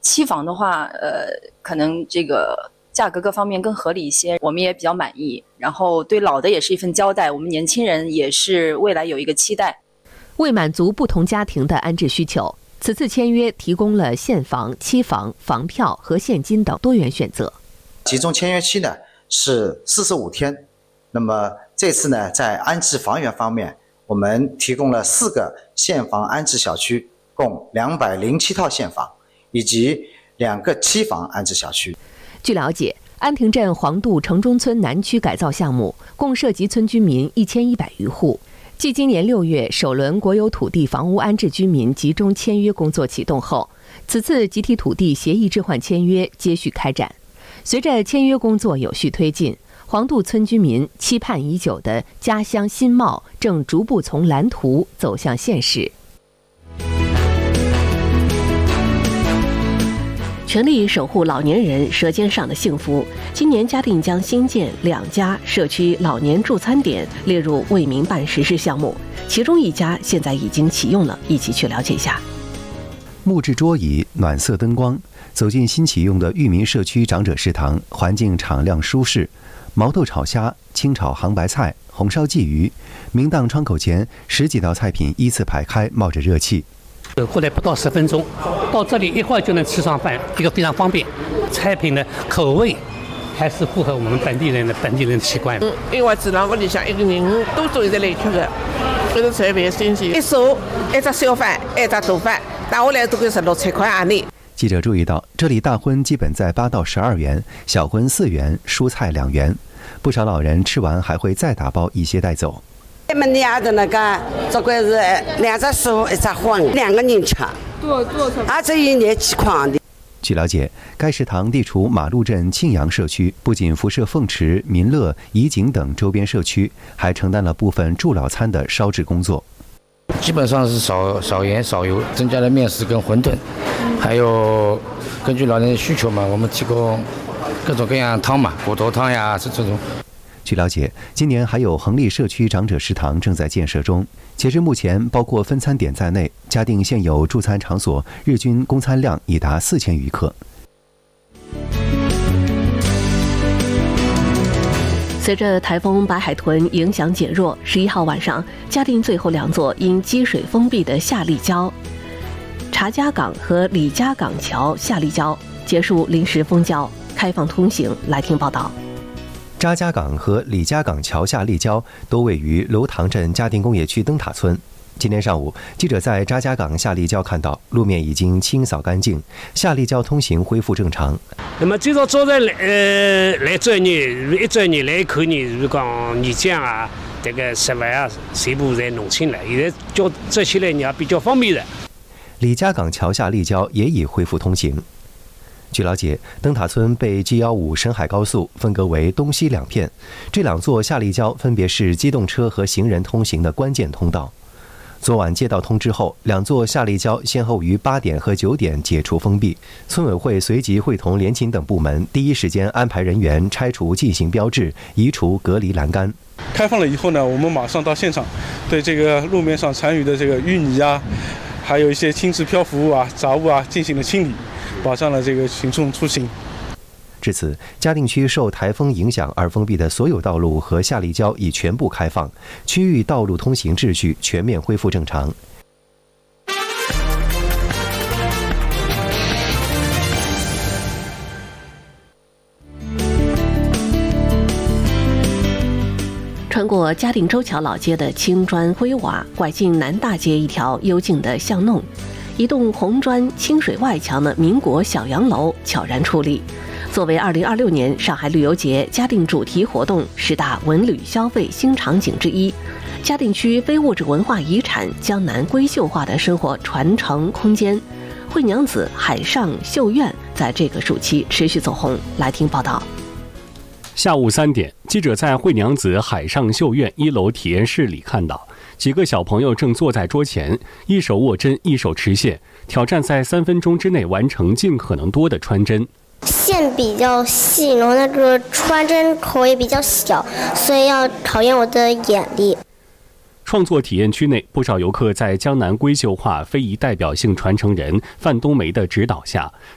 期房的话，可能这个价格各方面更合理一些，我们也比较满意。然后对老的也是一份交代，我们年轻人也是未来有一个期待。 为满足不同家庭的安置需求，此次签约提供了现房、期房、房票和现金等多元选择。 其中签约期呢是45天。那么这次呢，在安置房源方面，我们提供了4个现房安置小区，共207套现房，以及2个期房安置小区。 据了解，安亭镇黄渡城中村南区改造项目共涉及村居民1100余户。继今年6月首轮国有土地房屋安置居民集中签约工作启动后，此次集体土地协议置换签约接续开展。随着签约工作有序推进，黄渡村居民期盼已久的家乡新貌正逐步从蓝图走向现实。 全力守护老年人舌尖上的幸福。今年嘉定将新建2家社区老年助餐点列入为民办实施项目，其中1家现在已经启用了，一起去了解一下。 木质桌椅、暖色灯光，走进新启用的裕民社区长者食堂，环境敞亮舒适。毛豆炒虾、清炒杭白菜、红烧鲫鱼，明档窗口前10几道菜品依次排开，冒着热气。 走过来不到10分钟，到这里一会儿就能吃上饭，一个非常方便。菜品的口味还是符合我们本地人的习惯。 因为知道我里向1个人都做在来吃的，这个特别新鲜。一手一只小饭，一只大饭，打下来都给16-17块安内。 记者注意到，这里大荤基本在8到12元，小荤4元，蔬菜2元。不少老人吃完还会再打包一些带走。 他们家的那个，这个是2只素1只荤，2个人吃。多少？啊，这1年7块的。 据了解，该食堂地处马路镇庆阳社区，不仅辐射凤池、民乐、怡景等周边社区，还承担了部分助老餐的烧制工作。 基本上是少盐少油，增加了面食跟馄饨，还有根据老人的需求嘛，我们提供各种各样汤嘛，骨头汤呀，这种。 据了解，今年还有恒利社区长者食堂正在建设中。截至目前，包括分餐点在内，嘉定现有助餐场所日均供餐量已达4000余客。 随着台风白海豚影响减弱，11号晚上，嘉定最后2座因积水封闭的下立交、查家港和李家港桥下立交结束临时封交，开放通行。来听报道。 查家港和李家港桥下立交都位于楼塘镇嘉定工业区灯塔村。今天上午，记者在查家港下立交看到路面已经清扫干净，下立交通行恢复正常。 那么最早早上来这里一这里来口呢，如讲泥浆啊，这个食物啊，全部在弄清了，现在叫这些来也比较方便的。 李家港桥下立交也已恢复通行。据了解，灯塔村被 G15深海高速分割为东西2片，这2座下立交分别是机动车和行人通行的关键通道。昨晚接到通知后，2座下立交先后于8点和9点解除封闭。村委会随即会同联勤等部门第一时间安排人员拆除禁行标志，移除隔离栏杆。 开放了以后呢，我们马上到现场，对这个路面上残余的这个淤泥啊，还有一些轻质漂浮物啊、杂物啊进行了清理，保障了这个群众出行。 至此，嘉定区受台风影响而封闭的所有道路和下立交已全部开放，区域道路通行秩序全面恢复正常。 穿过嘉定周桥老街的青砖灰瓦，拐进南大街一条幽静的巷弄，一栋红砖清水外墙的民国小洋楼悄然矗立。作为2026年上海旅游节嘉定主题活动10大文旅消费新场景之一，嘉定区非物质文化遗产江南闺秀化的生活传承空间惠娘子海上绣院在这个暑期持续走红。来听报道。 下午3点，记者在惠娘子海上绣院1楼体验室里看到，几个小朋友正坐在桌前，一手握针，一手持线，挑战在3分钟之内完成尽可能多的穿针。 线比较细，然后那个穿针口也比较小，所以要考验我的眼力。 创作体验区内，不少游客在江南闺秀画非遗代表性传承人范冬梅的指导下，